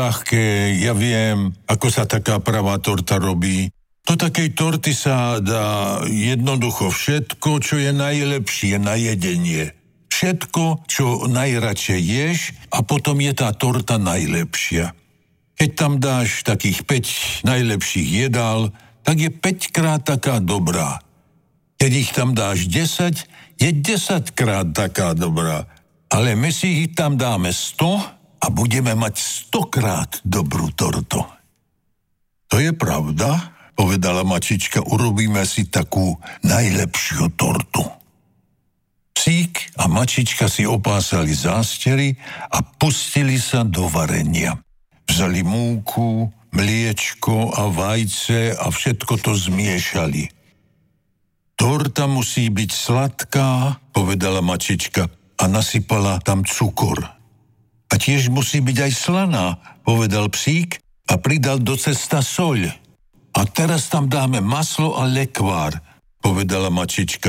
ľahké, ja viem, ako sa taká pravá torta robí. Do takej torty sa dá jednoducho všetko, čo je najlepšie na jedenie. Všetko, čo najradšej ješ a potom je tá torta najlepšia. Keď tam dáš takých 5 najlepších jedál, tak je 5-krát taká dobrá. Keď ich tam dáš 10, je 10-krát taká dobrá. Ale my si ich tam dáme 100 a budeme mať 100-krát dobrú tortu. To je pravda, povedala mačička, urobíme si takú najlepšiu tortu. Psík a mačička si opásali zástery a pustili sa do varenia. Vzali múku, mliečko a vajce a všetko to zmiešali. Torta musí byť sladká, povedala mačička a nasypala tam cukor. A tiež musí byť aj slaná, povedal psík a pridal do cesta soľ. A teraz tam dáme maslo a lekvár, povedala mačička.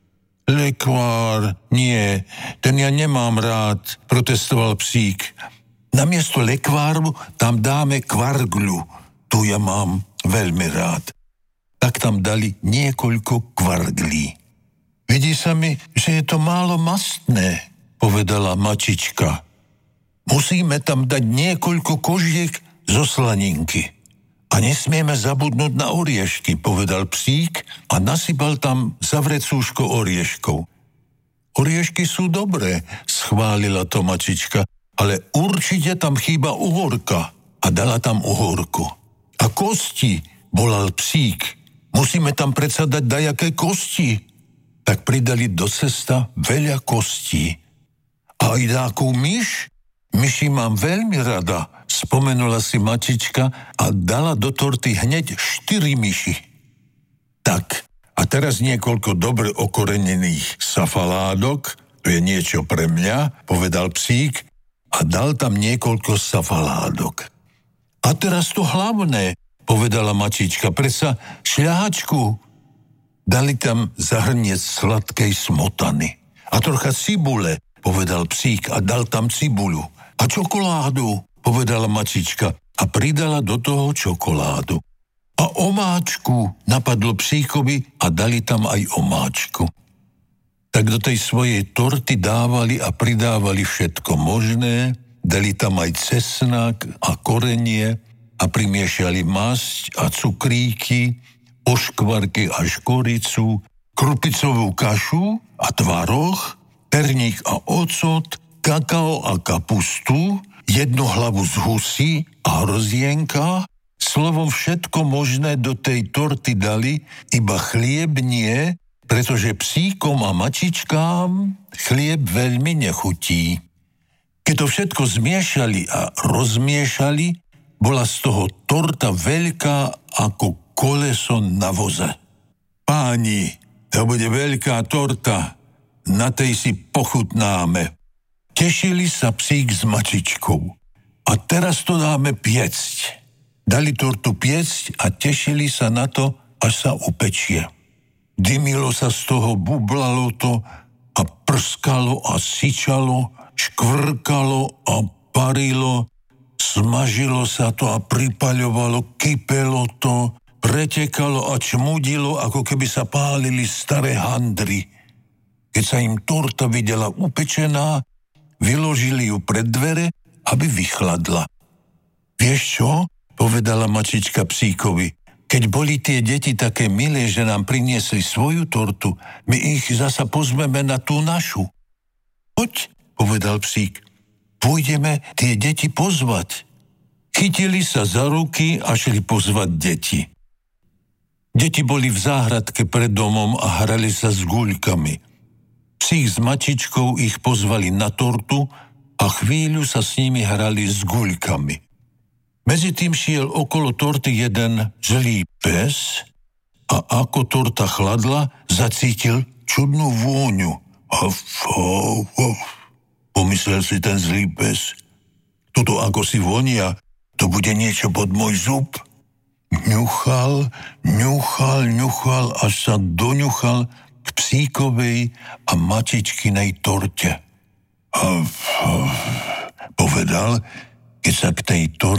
Lekvár, nie, ten ja nemám rád, protestoval psík. Namiesto lekváru tam dáme kvargľu, tu ja mám veľmi rád. Tak tam dali niekoľko kvarglí. Vidí sa mi, že je to málo mastné, povedala mačička. Musíme tam dať niekoľko kožiek zo slaninky. A nesmieme zabudnúť na oriešky, povedal psík a nasypal tam zavrecúško orieškov. Oriešky sú dobré, schválila to mačička, ale určite tam chýba uhorka a dala tam uhorku. A kosti, volal psík. Musíme tam predsa dať dajaké kosti. Tak pridali do cesta veľa kostí. A aj dákú myš? Myši mám veľmi rada, spomenula si mačička a dala do torty hneď 4 myši. Tak, a teraz niekoľko dobre okorenených safaládok, to je niečo pre mňa, povedal psík a dal tam niekoľko safaládok. A teraz to hlavné, povedala mačička, predsa šľahačku. Dali tam zahrniec sladkej smotany. A trocha cibule, povedal psík a dal tam cibuľu. A čokoládu, povedala mačička a pridala do toho čokoládu. A omáčku, napadlo psíkovi a dali tam aj omáčku. Tak do tej svojej torty dávali a pridávali všetko možné, dali tam aj cesnak a korenie a primiešali masť a cukríky, oškvarky a škoricu, krupicovú kašu a tvaroh, perník a ocot, kakao a kapustu, 1 hlavu z husy a hrozienka, slovom všetko možné do tej torty dali, iba chlieb nie, pretože psíkom a mačičkám chlieb veľmi nechutí. Keď to všetko zmiešali a rozmiešali, bola z toho torta veľká ako koleso na voze. Páni, to bude veľká torta, na tej si pochutnáme. Tešili sa psík s mačičkou. A teraz to dáme piecť. Dali tortu piecť a tešili sa na to, až sa upečie. Dymilo sa z toho, bublalo to a prskalo a syčalo, škvrkalo a parilo, smažilo sa to a pripaľovalo, kypelo to, pretekalo a čmudilo, ako keby sa pálili staré handry. Keď sa im torta videla upečená, vyložili ju pred dvere, aby vychladla. Vieš čo? Povedala mačička psíkovi. Keď boli tie deti také milé, že nám priniesli svoju tortu, my ich zasa pozmeme na tú našu. Poď, povedal psík. Pôjdeme tie deti pozvať. Chytili sa za ruky a šli pozvať deti. Deti boli v záhradke pred domom a hrali sa s guľkami. Psík s mačičkou ich pozvali na tortu a chvíľu sa s nimi hrali s guľkami. Medzitým šiel okolo torty jeden zlý pes a ako torta chladla, zacítil čudnú vôňu. Pomyslel si ten zlý pes. Toto ako si vonia, to bude niečo pod môj zub. Ňuchal, až sa doňuchal k psíkovej a mačičkinej torte. Povedal, keď sa k tej torte